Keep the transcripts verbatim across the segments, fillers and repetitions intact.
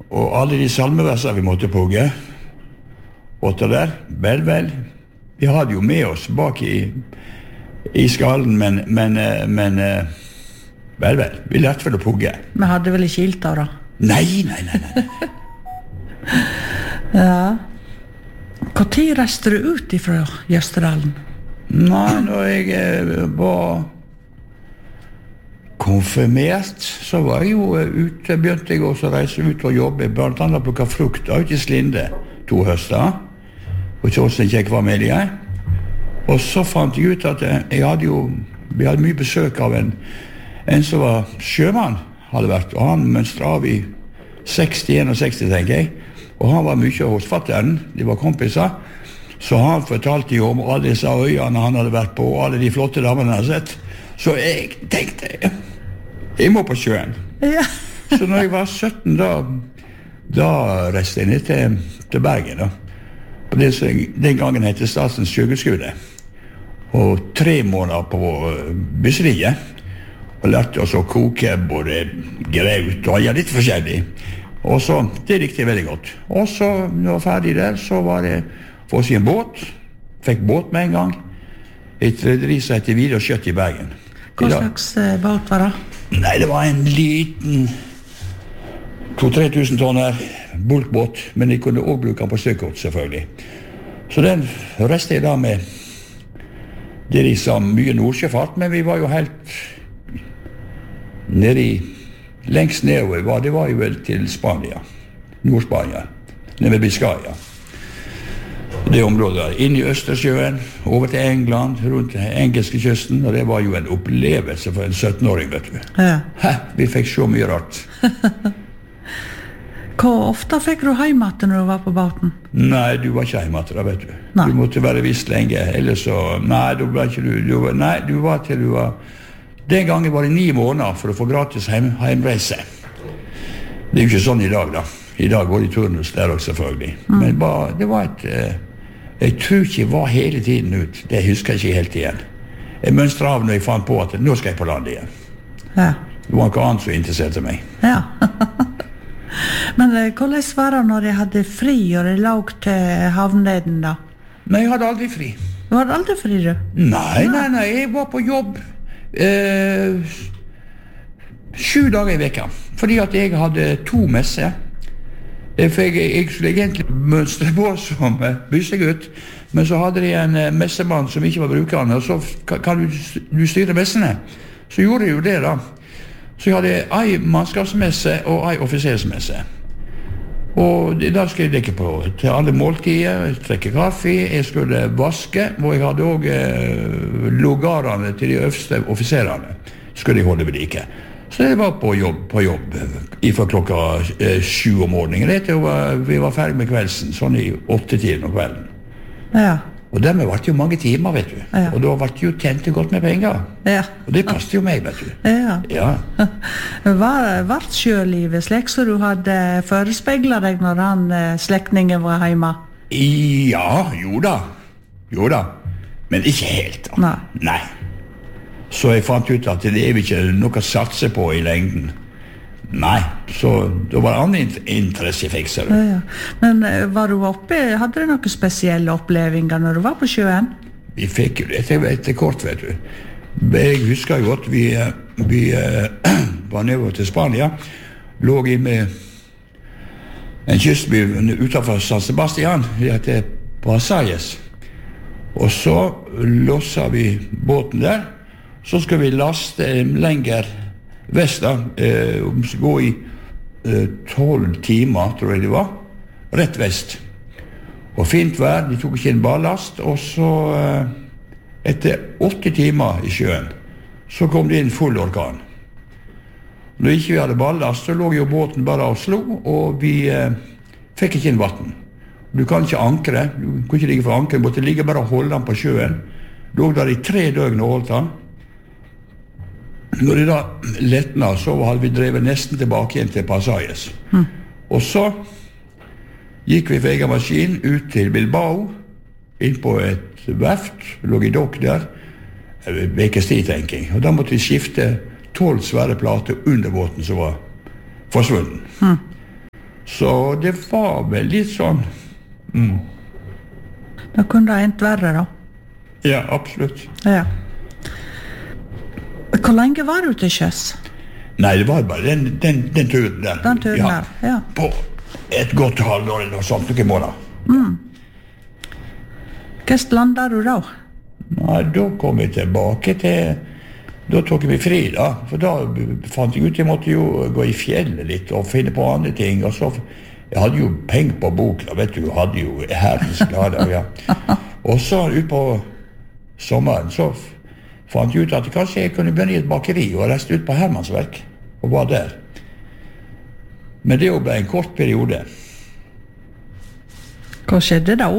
og alle de salmeverser vi måtte pugge, og det der, vel, vel, vi hadde jo med oss bak i, i skallen, men, men, men vel, vel, vi lærte vel å pugge. Men hadde vel ikke ilt da? Nei, nei, nei, nei. Ja. Hvor tid reiste du ut ifra Jøsterdalen? Nei, når jeg eh, var konfirmert, så var jeg jo ute, begynte jeg også å reise ut og jobbe, blant annet plukka frukt ut i Slinde, to høster, og Kjåsen kjekk var med jeg. Og så fant jeg ut at jeg hadde jo, vi hadde mye besøk av en, en som var sjømann, hadde vært, og han mønstra av i seksti, sekstién, tenker jeg. Og han var mye hos fatteren, de var kompiser, så han fortalte jo om alle disse øyene han hadde vært på, og alle de flotte damene han hadde sett. Så jeg tenkte, jeg må på sjøen. Ja. Så når jeg var sytten, da, da reiste jeg ned til, til Bergen, da. På det som den gangen heter Statens sjøgudskole. Og tre måneder på bysseriet, og lærte oss å koke både graut og ja, litt forskjellig. Og så, det likte jeg veldig godt. Og så, når jeg var ferdig der, så var det for å si en båt. Fikk båt med en gang. Et rederi som heter Videre Skjøtt i Bergen. Hva slags uh, båt var det? Nei, det var en liten to-tre tusen tonner bulkbåt, men jeg kunne også bruke den på støkkort, selvfølgelig. Så den reiste jeg da med det de sa mye nordsjøfart, men vi var jo helt nede i lengst nedover var, det var jo vel til Spania, Nord-Spania, nede ved Biscaya. Det området der, inn i Østersjøen, over til England, rundt engelske kysten, og det var jo en opplevelse for en sytten-åring, vet du. Ja. Hæ, vi fikk så mye rart. Hvor ofte fikk du heimatte når du var på båten? Nei, du var ikke heimatte da, vet du. Nei. Du måtte være visst lenge, ellers så, nei, du var ikke du, du var, nei, du var til du var, den gangen var det ni måneder for å få gratis heim, heimreise. Det er jo ikke sånn i dag da. I dag går det i turnus der også selvfølgelig. Mm. Men bare, det var et, eh, jeg tror ikke jeg var hele tiden ut. Det husker jeg ikke helt igjen. Jeg mønstret av når jeg fant på at nå skal jeg på land igjen. Ja. Det var noe annet som interesserte meg. Ja. Men eh, hvordan var det når jeg hadde fri og jeg låg til havneden da? Nei, jeg hadde aldri fri. Du hadde aldri fri, du? Nei, nei, nei, jeg var på jobb eh, sju dager i veka. Fordi at jeg hadde to messer. For jeg, jeg skulle egentlig mønstre på som byssegutt, men så hadde de en messemann som ikke var brukende, og så kan, kan du, du styre messene. Så gjorde jeg jo det da. Så jeg hadde ei mannskapsmesse og ei offisersmesse. Og da skulle jeg dekke på til alle måltider, trekke kaffe, jeg skulle vaske, og jeg hadde også eh, logarene til de øverste offiserene, skulle jeg holde ved like. Så jeg var på jobb, på jobb fra klokka eh, sju om morgenen. Det var, vi var ferdig med kvelden, sånn i åtte-tiden om kvelden. Ja. Og dermed var det jo mange timer, vet du. Ja. Og da var det jo tjent godt med penger. Ja. Og det passet jo meg, vet du. Ja. Ja. Var, var sjølivet slik så du hadde forespeglet deg når han slektningen var hjemme? Ja, jo da. Jo da. Men ikke helt da. Nei. Nei. Så jeg fant ut at det er ikke noe å satse på i lengden. Nei, så det var andre interesse jeg fikk, ser du. Ja, ja. Men var du oppe, hadde du noen spesielle opplevelser når du var på sjøen? Vi fikk jo det etter, etter kort, vet du. Jeg husker godt, vi, vi var nede til Spania, lå i med en kystby utenfor San Sebastian, det heter Pasajes. Og så losset vi båten der, så skal vi laste lenger vest da, eh, gå i tolv eh, timer, tror jeg det var, rett vest. Og fint vær, de tok ikke en ballast, og så eh, etter åtte timer i sjøen, så kom det inn full orkan. Når ikke vi hadde ballast, så lå jo båten bare og slo, og vi eh, fikk ikke inn vatten. Du kan ikke ankre, du kunne ikke ligge for ankre, du måtte ligge bare og holde den på sjøen. Lå der i tre døgn og holdt den. Når det da lettna, så hadde vi drevet nesten tilbake igjen til Pasajes. Mm. Og så gikk vi for egen maskin ut til Bilbao, inn på et verft, lå i dokk der, vekes tid, tenker jeg. Og da måtte vi skifte tolv svære plater under båten som var forsvunnen. Mm. Så det var vel litt sånn. Mm. Da kunne det endt verre da. Ja, absolutt. Ja. Hvor lenge var du til sjøs? Nei, det var bare den, den, den turen der. Den turen ja. der, ja. På et godt halvår eller noe sånt, noen måneder. Mm. Hvordan landet du da? Nei, da kom jeg tilbake til... Da tok vi fri da, for da fant jeg ut jeg måtte jo gå i fjellet litt og finne på andre ting, og så... Jeg hadde jo penger på bok, da, vet du, jeg hadde jo herrens glade, ja. Og så ut på sommeren, så fant jeg ut at kanskje jeg kunne begynne i et bakeri, og reiste ut på Hermansverk, og var der. Men det ble en kort periode. Hva skjedde da?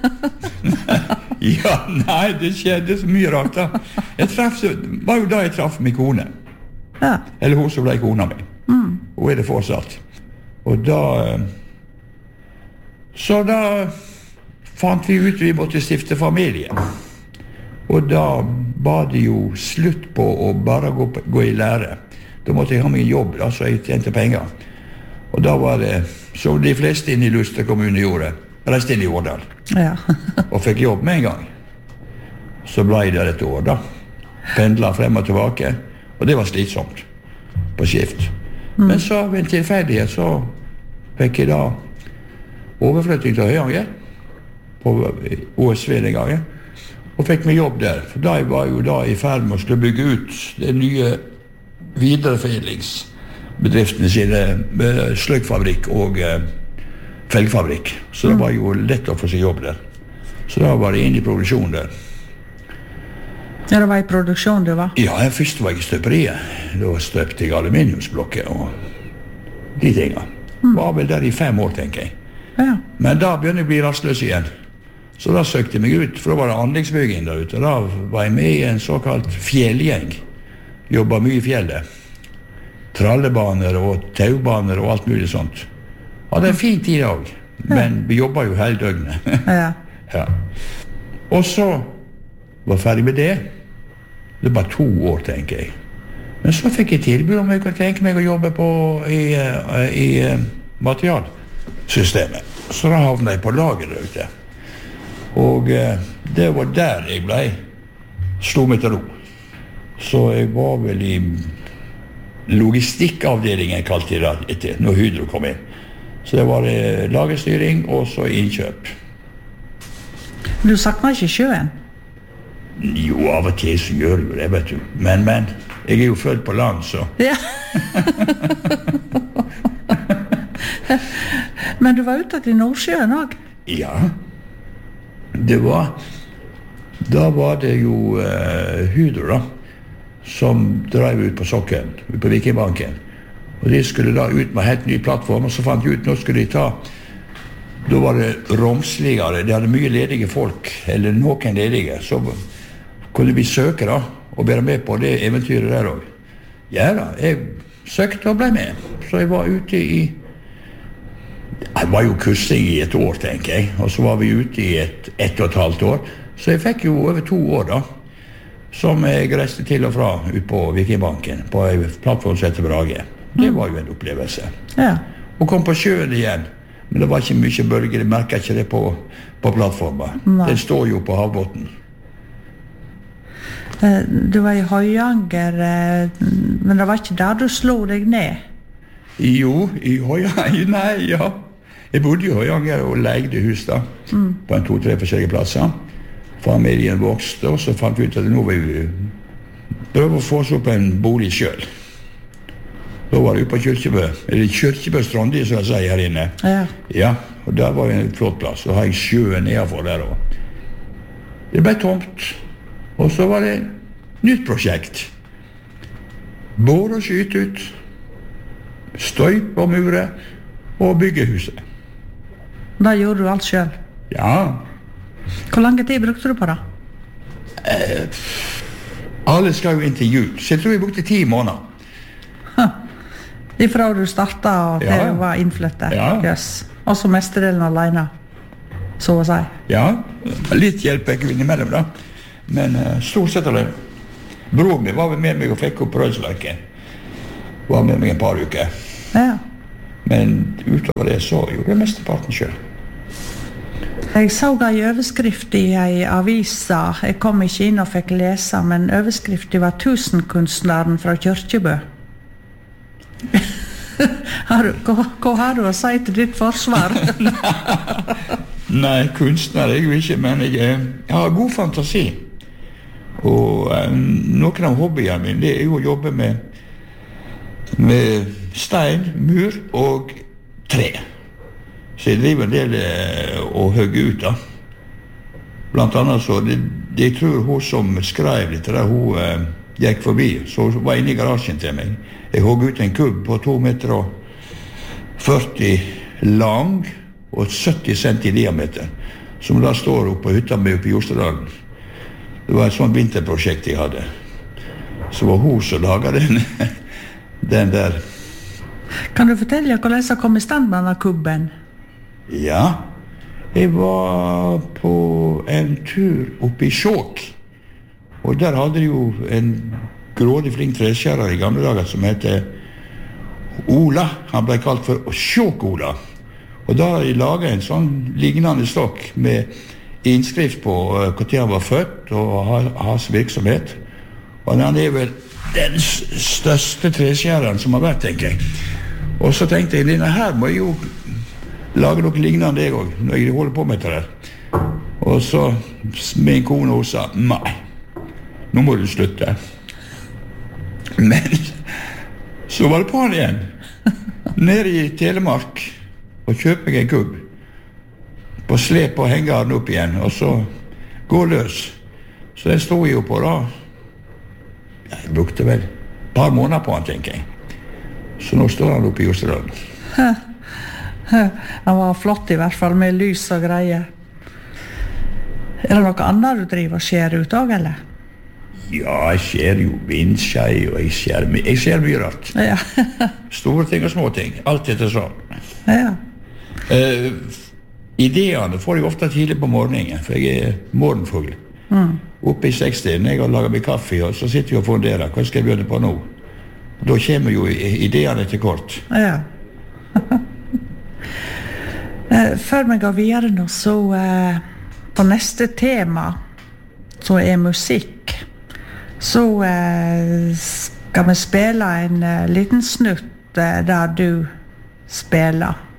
Ja, nei, det skjedde så mye rart da. Jeg treff, var jo da jeg traff min kone. Ja. Eller hun som ble kona mi. Mm. Hun er det fortsatt. Og da... Så da fant vi ut vi måtte stifte familie. Og da var det jo slutt på å bare gå, på, gå i lære. Da måtte jeg ha meg en jobb, da, så jeg tjente penger. Og da var det, som de fleste inne i Luster kommune gjorde, reiste inn i Årdal. Ja. Og fikk jobb med en gang. Så ble jeg der et år da. Pendlet frem og tilbake. Og det var slitsomt. På skift. Mm. Men så ved en tilfeldighet så fikk jeg da overflytting til Høyanger. På O S V den gangen. Og fikk meg jobb der. For da jeg var jo da i ferd med å skulle bygge ut den nye videreforedlingsbedriftene sine sløkfabrikk og eh, felgfabrikk. Så det var jo lett å få seg jobb der. Så da var det inn i produksjon der. Ja, det var i produksjon du var? Ja, først var jeg i støperiet. Da støpte jeg aluminiumsblokker og de tingene. Mm. Var vel der i fem år, tenker jeg. Ja. Men da begynte jeg å bli rastløs igjen. Så da søkte jeg meg ut, for da var det anleggsbygging der ute. Da var jeg med i en såkalt fjellgjeng. Jobbet mye i fjellet. Trallebaner og taubaner og alt mulig sånt. Hadde en fin tid i dag, men vi jobbet jo hele døgnet. Ja. Ja. Og så var jeg ferdig med det. Det var to år, tenker jeg. Men så fikk jeg tilbud om jeg kunne tenke meg å jobbe på i, i, i materialsystemet. Så da havnet jeg på lager der ute. Og det var der jeg ble slo meg til ro. Så jeg var vel i logistikkavdelingen, kalte jeg det etter, når Hydro kom inn. Så det var det lagerstyring og så innkjøp. Du savner ikke sjøen? Jo, av og til så gjør du det, vet du. Men, men, jeg er jo født på land, så. Ja. Men du var ute til Nordsjøen også? Ja. Det var, da var det jo uh, Hydro da, som drev ut på sokkelen, ut på Vikingbanken. Og de skulle da ut med helt ny plattform, og så fant de ut, nå skulle de ta, da var det romsligere, de hadde mye ledige folk, eller noen ledige, så kunne vi søke da, og være med på det eventyret der også. Ja da, jeg søkte og ble med, så jeg var ute i, jeg var jo kursing i et år, tenker jeg, og så var vi ute i et, ett og et halvt år, så jeg fikk jo over to år da, som jeg reiste til og fra ut på Vikingbanken, på en plattform som heter Brage. Det var jo en opplevelse. Ja. Og kom på sjøen igjen, men det var ikke mye bølger, jeg merket ikke det på, på plattformen. Nei. Den står jo på havbotten. Du var i Høyanger, men det var ikke der du slo deg ned? Jo, i Høyanger, nei, ja. Jeg bodde i Høyanger og leide hus da, mm. på en to-tre forskjellige plasser. Familien vokste, og så fant vi ut at nå vil vi prøve å få oss opp en bolig selv. Da var det jo på Kyrkjebø, eller Kyrkjebø Strondi, som jeg sier her inne. Ja. Ja, og der var jo en flott plass, og har jeg sjøen nedenfor der også. Det ble tomt, og så var det nytt prosjekt. Bore og skyte ut, støyp og mure, og bygge huset. Da gjorde du alt selv? Ja. Hvor lange tid brukte du på det? Eh, alle skal jo inn til jul, så jeg tror jeg brukte ti måneder. Ifra du startet og til ja. du var innflyttet? Ja. Yes. Og så mestedelen alene, så å si? Ja, litt hjelp jeg innimellom da. Men uh, stort sett av det. Bror min var med meg og fikk opp Rødsløkken. Var med meg en par uker. Ja. Men utover det så gjorde jeg mesteparten selv. Jeg så en overskrift i en avisa. Jeg kom ikke inn og fikk lese, men overskriften var «Tusenkunstneren fra Kyrkjebø». Har du, hva, hva har du å si til ditt forsvar? Nei, kunstner er jeg jo ikke, men jeg, jeg har god fantasi. Og um, noen av hobbyene mine, det er jo å jobbe med, med stein, mur og tre. Så jeg driver en del eh, å hugge ut da. Blant annet så, det, det jeg tror hun som skrev litt der, hun eh, gikk forbi, så hun var inne i garasjen til meg. Jeg hugg ut en kubb på to meter og førti lang og sytti centi i diameter, som da står oppe på hytta med oppe i Jostedalen. Det var et sånt vinterprosjekt jeg hadde. Så var hun som laget den, den der. Kan du fortelle hvordan jeg kom i stand med denne kubben? Ja, jeg var på en tur oppe i Skjåk, og der hadde de jo en grådig flink treskjærer i gamle dager som heter Ola. Han ble kalt for Skjåk-Ola. Og da har de laget en sånn lignende stokk med innskrift på uh, hvor han var født og hans virksomhet. Og han er vel den største treskjæreren som har vært, tenker jeg. Og så tenkte jeg, denne her må jeg jo lage noe lignende jeg også, når jeg holder på med det der. Og så min kone også sa, nei, nå må du slutte. Men så var det på han igjen. Nede i Telemark og kjøpe meg en kubb. På slep og henge den opp igjen, og så gå løs. Så den stod jeg jo på da. Jeg brukte vel et par måneder på han, tenker jeg. Så nå står han oppe i Jostedalen. Han var flott i hvert fall, med lys og greier. Er det noe annet du driver og skjer ut også, eller? Ja, jeg ser jo vindskjei, og jeg ser, jeg ser mye rart. Ja. Store ting og små ting, alt etter sånn. Ja. Uh, ideene får jeg ofte tidlig på morgenen, for jeg er morgenfugl. Mm. Oppe i sekstiden, jeg har laget meg kaffe, og så sitter jeg og funderer, hva skal jeg begynne på nå? Da kommer jo ideene til kort. Ja. Før vi går videre nå, så uh, på neste tema, så er musikk. Så uh, skal vi spille en uh, liten snutt uh, der du spiller.